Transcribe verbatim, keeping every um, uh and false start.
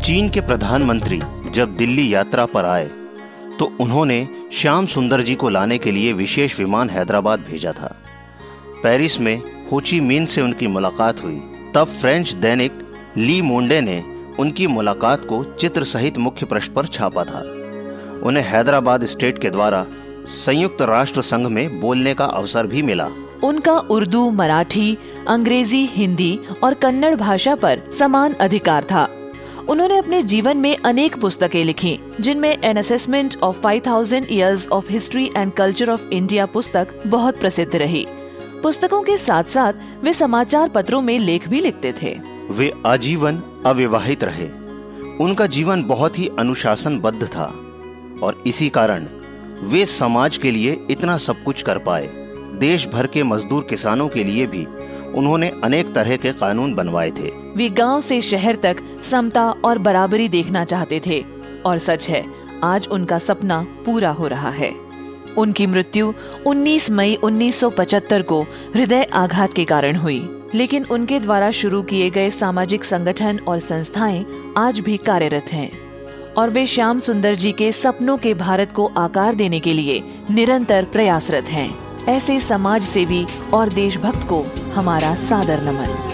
चीन के प्रधानमंत्री जब दिल्ली यात्रा पर आए तो उन्होंने श्याम सुंदर जी को लाने के लिए विशेष विमान हैदराबाद भेजा था। पेरिस में हो ची मिन्ह से उनकी मुलाकात हुई। तब फ्रेंच दैनिक ली मोंडे ने उनकी मुलाकात को चित्र सहित मुख्य पृष्ठ पर छापा था। उन्हें हैदराबाद स्टेट के द्वारा संयुक्त राष्ट्र संघ में बोलने का अवसर भी मिला। उनका उर्दू, मराठी, अंग्रेजी, हिंदी और कन्नड़ भाषा पर समान अधिकार था। उन्होंने अपने जीवन में अनेक पुस्तकें लिखी, जिनमें an assessment of five thousand years of history and culture of India पुस्तक बहुत प्रसिद्ध रही। पुस्तकों के साथ साथ वे समाचार पत्रों में लेख भी लिखते थे। वे आजीवन अविवाहित रहे। उनका जीवन बहुत ही अनुशासनबद्ध था और इसी कारण वे समाज के लिए इतना सब कुछ कर पाए। देश भर के मजदूर किसानों के लिए भी उन्होंने अनेक तरह के कानून बनवाए थे। वे गांव से शहर तक समता और बराबरी देखना चाहते थे और सच है, आज उनका सपना पूरा हो रहा है। उनकी मृत्यु उन्नीस मई उन्नीस सौ पचहत्तर को हृदय आघात के कारण हुई, लेकिन उनके द्वारा शुरू किए गए सामाजिक संगठन और संस्थाएं आज भी कार्यरत हैं और वे श्याम सुंदर जी के सपनों के भारत को आकार देने के लिए निरंतर प्रयासरत हैं। ऐसे समाज सेवी और देशभक्त को हमारा सादर नमन।